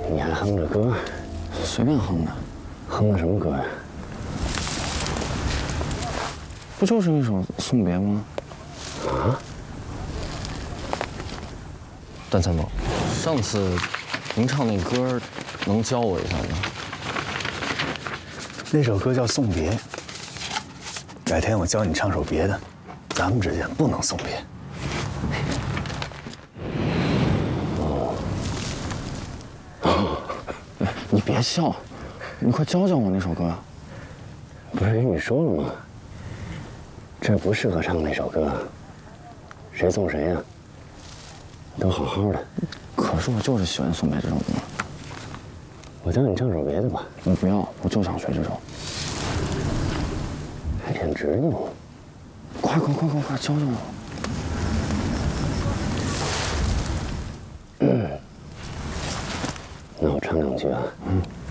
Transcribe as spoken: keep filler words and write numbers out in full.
你还哼着歌？ 随便哼的。 哼的什么歌呀？ 不就是一首送别吗？ 啊？ 段参谋，上次您唱那歌，能教我一下吗？ 那首歌叫《送别》，改天我教你唱首别的。咱们之间不能送别。 哦。你别笑，你快教教我那首歌。 不是跟你说了吗？这不适合唱那首歌。谁送谁呀？都好好的。 可是我就是喜欢送别这首歌。 我教你唱首别的吧。 我不要，我就想学这首。 还挺执拗。 快快快快快，教教我！ 嗯，那我唱两句啊。 嗯。